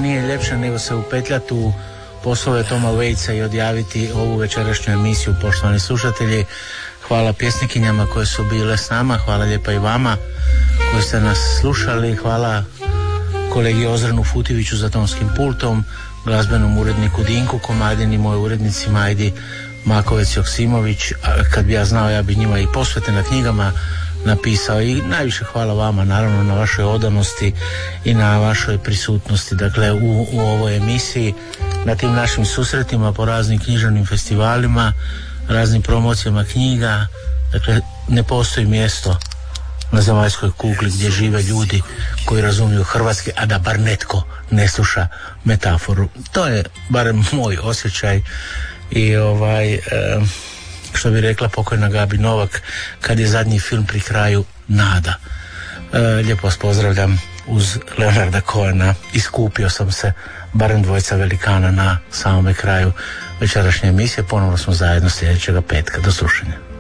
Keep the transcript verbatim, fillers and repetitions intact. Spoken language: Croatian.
nije ljepše nego se upetljati u poslove Toma Waitsa i odjaviti ovu večerašnju emisiju, poštovani slušatelji. Hvala pjesnikinjama koje su bile s nama, hvala lijepa i vama koji ste nas slušali, hvala kolegi Ozrenu Futiviću za tonskim pultom, glazbenom uredniku Dinku Komadini, moj urednici Majdi Makovec Joksimović. Kad bi ja znao, ja bi njima i posvete na knjigama napisao. I najviše hvala vama naravno na vašoj odanosti i na vašoj prisutnosti, dakle u, u ovoj emisiji, na tim našim susretima po raznim književnim festivalima, raznim promocijama knjiga. Dakle, ne postoji mjesto na zemaljskoj kugli gdje žive ljudi koji razumiju hrvatski, a da bar netko ne sluša metaforu. To je barem moj osjećaj. I ovaj e, što bi rekla pokojna Gabi Novak, kad je zadnji film pri kraju, nada. E, lijepo vas pozdravljam uz Leonarda Cohena. Iskupio sam se, barem dvojica velikana na samome kraju večerašnje emisije. Ponovno smo zajedno sljedećega petka. Do slušanja.